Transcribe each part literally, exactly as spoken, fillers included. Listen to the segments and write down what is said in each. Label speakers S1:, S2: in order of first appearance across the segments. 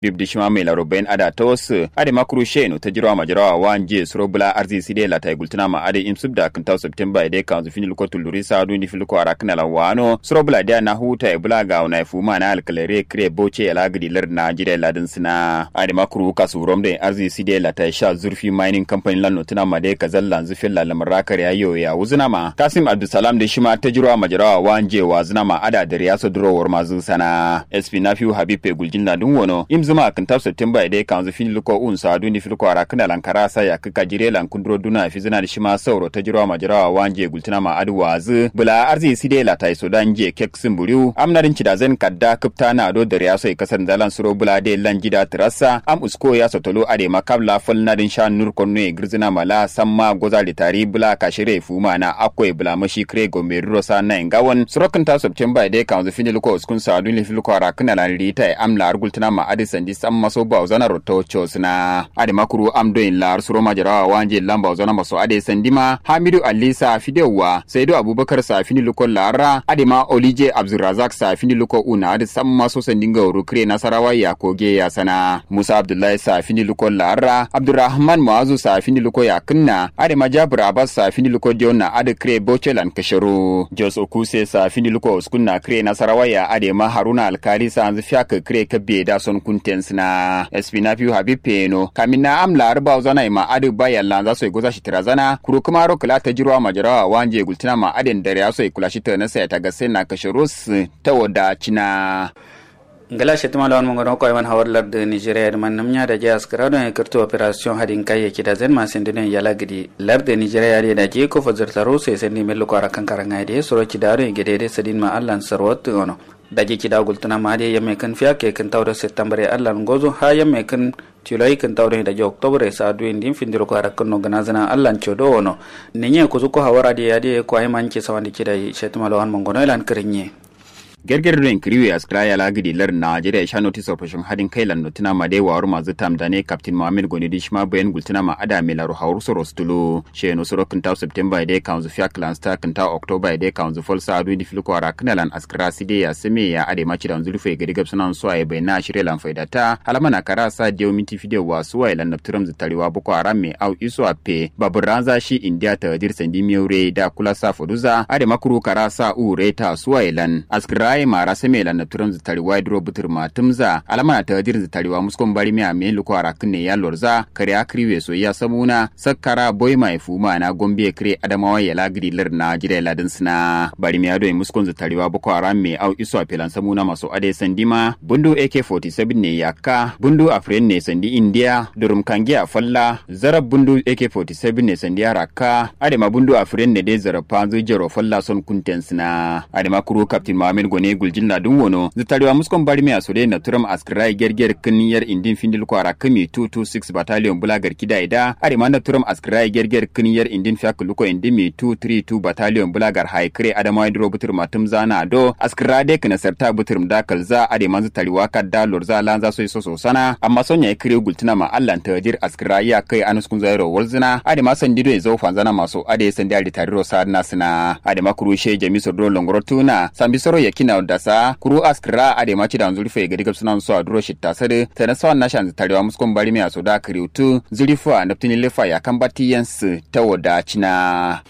S1: bibdi shima mai larobain ada tos ade makuru sheno ta jirwa majarawa wanje surobula arzi side la tay gultuna ma ade imsubda kintaw september ide kan zu finil ko tuluri sa du ni fil ko arakna la wano surobula dia na huta e bula ga na fuma na alkalere kre boche ala gidi lar na jide ladin sina ade makuru kasurom de arzi side la tay sha zurfi mining company lan notuna ma de kazallan zu fil la lamrakar yayo ya wuzuna ma kasim abdusalam de shima ta jirwa majarawa wanje wazuna ma ada da riyaso durowar mazu sana sp nafiu habibe guljinna dun wono imzuma kintaw september ide kan zu finil ko un sa du ni fil ko arakna lan karasa ya kaka jire lan kundro duna fi zina da shima sauro ta jirwa majarawa wanje gultuna ma adu wazu bula arzi side la tai sudan je kek simburiu amnarin ci da zan kadda kupta na do da riyaso e kasar zalan suro bula de lan jida trassa am usko ya sotolo ade makabla fal nadin sha nur konno e girzina mala samma goza li tari bula kashire fuma na akwai bula mashi kre gombe rosa na ngawon surokin ta september de kan zu finil ko uskun sa dun li fil ko arakna lan rita e amla argultuna ma adi sandi samma so ba zana roto chosna ade makuru am do in lar suro majarawa wanje lamba zana maso ade sandima hamidu alisa fidewa saidu abubakar safini luko lara adema olije abdurrazak safini luko una ade samma so sandinga urukre nasarawa ya koge ya sana musa abdullahi safini luko lara abdurrahman muazu safini luko ya kunna adema jabir abbas safini luko diona ade kre bochelan kashuru jos okuse safini luko uskunna kre nasarawa ya adema haruna alkali sanzu fiaka kre kabe da son kuntensna espinafiu habipeno kamina amla arba zana ima ade bayan lanza so goza shi tirazana kuru kuma ro kula ta jirwa majarawa wanje gultuna ma aden dare ya so kula shi ta nasa ta ga sai na kashirus ta wada cina
S2: ngala shetma lawan mo ngono ko man hawar lard Nigeria man namnya da jas krado e karto operation hadin kai yake da zen ma sendene yala gidi lard Nigeria ya da je ko fazar taro sai sendi mel ko arakan karanga ide soro ki daro e gede de sedin ma Allah sarwat ono daji kida gultuna ma de yamme kan fiya ke kan tawre september Allah ngozo ha yamme kan tilai kan tawre da je october sa du indin findiro ko arakan no ganazana Allah chodo ono ninye ko zuko hawara de ya de ko ay manke sawandi kida shetma lawan mo ngono lan krinye
S1: gergerren kriwe askraya lagidi lar Najeriya sha notice operation hadin kai lan notina ma dai waru mazu tam dane captain Muhammad Goni Dishma bayan gultina ma ada me laru hawru soro stulu she no soro kinta September dai council fia clan star kinta October dai council fol sa du di filko ara kanalan askra side ya seme ya ade ma cidan zulfe gadi gabsunan so ay bayna shire lan faidata alamana karasa dio minti video wasu wa lan napturam zitariwa boko haram me au iso ape baburanza shi India ta dir sandi miure da kula sa foduza ade makuru karasa ure ta suwailan askra ai mara semela na turan zitari wide robutur matumza alama ta dir zitariwa muskon bari mi ame luko arakne ya lorza kare akriwe so ya samuna sakkara boy mai fuma na gombe kre adamawa ya lagri lar na jire ladin sina bari mi ado muskon zitariwa boko haram me au iso apelan samuna maso ade sandima bundu A K forty-seven ne yakka bundu afren ne sandi India durum kangi afalla zarab bundu A K forty-seven ne sandi araka ade ma bundu afren ne de zarapa zu jero falla son kuntensina ade ma kuru captain Muhammad ne guljinna dun wono zitariwa muskon bari me asode na turam askrai gerger kiniyar indin findil ko ara kami two twenty-six battalion bulagar kidaida are ma na turam askrai gerger kiniyar indin fiak luko indimi two thirty-two battalion bulagar haikre adama idro butur matum zana do askrade kana sarta butur dakal za ade man zitariwa kadda lorza lanza so so sana amma sonya kire gultina ma Allah tajir askrai ya kai anuskun zairo walzina ade ma sandido zo fanzana maso ade sandi ali tariro sa nasina ade makuru she jamiso do longorotuna sambisoro yakina dasa kuru askra ade machi da zulfe ga digab sunan so aduro shitta sade tana sawan nashan tarewa muskon bari me aso da kriutu zulifa naftini lefa ya kambati yans tawoda cina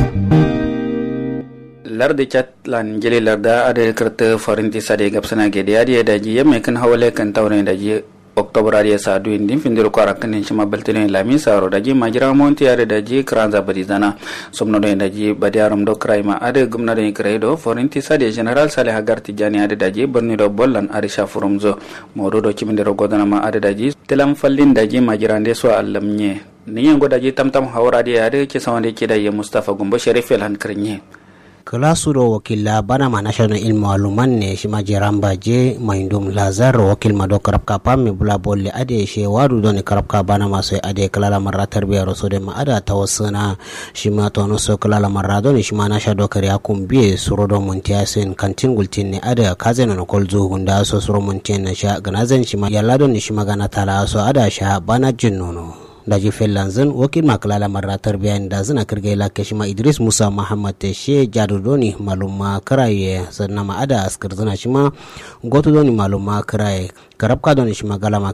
S2: lardi chat lan jeli larda ade karta farinti sade gabsana gede ade daji yemme kan hawale kan tawne daji Oktober ariya sadu indin findiro ko arakan shima baltene lami saro daji majira monti are daji kranza badizana somno do daji badiarum do kraima ade gumna do kredo forinti sade general saleh agarti jani ade daji borni do bollan are shafurumzo modo do kimindiro godana ma ade daji telam fallin daji majira nde so allamnye niyen go daji tamtam hawradi ade ke sawande ke dayi Mustafa Gumbo Sharif elhan krenye
S3: Kelasuro wakila bana ma national ilmu aluman ne shima jiramba je maindum lazar wakil mado karab kapa me bula bolle ade she wadu doni karab ka bana ma so ade kalala marra tarbiya roso de ma ada tawassana shima to no so kalala marra doni shima na shado kare akum biye suro do montiasen kantin gultin ne ada kazena no kolzo hunda so suro montin na sha ganazan shima yalla doni shima gana tala so ada sha bana jinnono daji fellanzin wakil makalala marra tarbiyan da zina kirge la kashima Idris Musa Muhammad Teshe jadu doni maluma karaye sanna ma ada askar zina shima goto doni maluma karaye karabka doni shima galama